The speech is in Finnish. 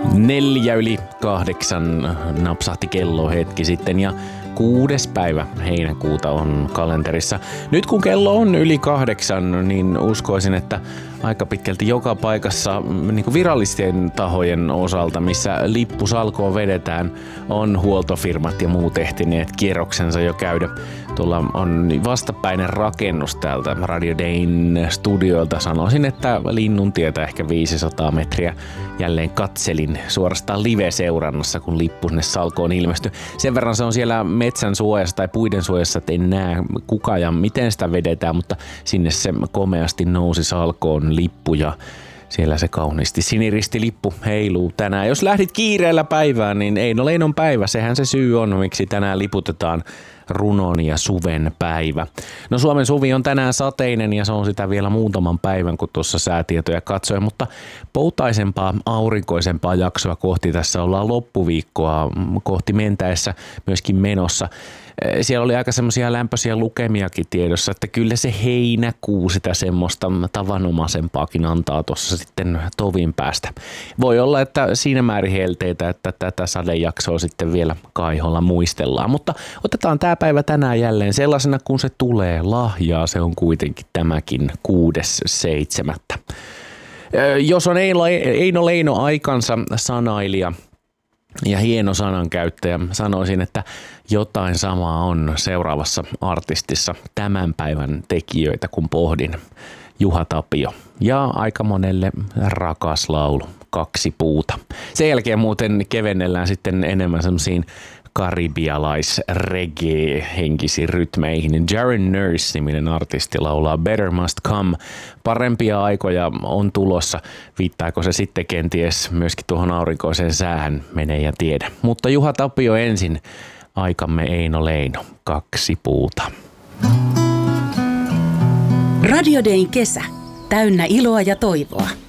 7:04 napsahti kello hetki sitten ja 6. päivä heinäkuuta on kalenterissa. Nyt kun kello on yli 8, niin uskoisin, että aika pitkälti joka paikassa niin kuin virallisten tahojen osalta, missä lippusalkoon vedetään, on huoltofirmat ja muut ehtineet kierroksensa jo käydä. Tuolla on vastapäinen rakennus täältä Radio Dayn studioilta. Sanoisin, että Linnuntietä ehkä 500 metriä jälleen katselin suorastaan live-seurannassa, kun lippu sinne salkoon ilmestyi. Sen verran se on siellä metsän suojassa tai puiden suojassa, että en näe kuka ja miten sitä vedetään, mutta sinne se komeasti nousi salkoon lippu ja siellä se kauniisti siniristilippu heiluu tänään. Jos lähdit kiireellä päivään, niin Eino Leinon päivä, sehän se syy on, miksi tänään liputetaan runon ja suven päivä. No Suomen suvi on tänään sateinen ja se on sitä vielä muutaman päivän, kun tuossa säätietoja katsoin, mutta poutaisempaa, aurinkoisempaa jaksoa kohti tässä ollaan loppuviikkoa kohti mentäessä myöskin menossa. Siellä oli aika semmoisia lämpöisiä lukemiakin tiedossa, että kyllä se heinäkuu sitä semmoista tavanomaisempaakin antaa tuossa sitten tovin päästä. Voi olla, että siinä määrin helteitä, että tätä sadejaksoa sitten vielä kaiholla muistellaan, mutta otetaan tämä päivä tänään jälleen sellaisena, kun se tulee. Lahjaa se on kuitenkin tämäkin 6.7. Jos on Eino Leino aikansa sanailija ja hieno sanankäyttäjä, sanoisin, että jotain samaa on seuraavassa artistissa tämän päivän tekijöitä, kun pohdin. Juha Tapio ja aika monelle rakas laulu, 2 puuta. Sen jälkeen muuten kevennellään sitten enemmän semmoisiin karibialais-reggae-henkisiin rytmeihin. Jaren Nurse-niminen artisti laulaa Better Must Come. Parempia aikoja on tulossa. Viittaako se sitten kenties myöskin tuohon aurinkoiseen säähän, menee ja tiedä. Mutta Juha Tapio ensin, aikamme Eino Leino, 2 puuta. Radio Dayn kesä, täynnä iloa ja toivoa.